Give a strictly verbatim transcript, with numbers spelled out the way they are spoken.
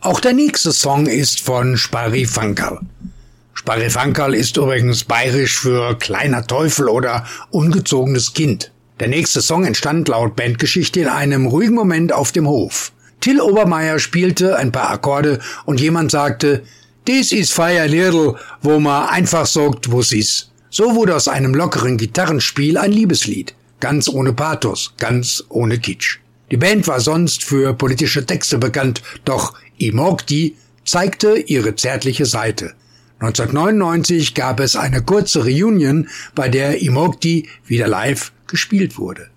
Auch der nächste Song ist von Sparifankerl. Sparifankerl ist übrigens bayerisch für kleiner Teufel oder ungezogenes Kind. Der nächste Song entstand laut Bandgeschichte in einem ruhigen Moment auf dem Hof. Till Obermeier spielte ein paar Akkorde und jemand sagte, "Des is feier Liedl", wo man einfach sagt, wo's is. So wurde aus einem lockeren Gitarrenspiel ein Liebeslied. Ganz ohne Pathos, ganz ohne Kitsch. Die Band war sonst für politische Texte bekannt, doch I Moog Die zeigte ihre zärtliche Seite. neunzehnhundertneunundneunzig gab es eine kurze Reunion, bei der I Moog Die wieder live gespielt wurde.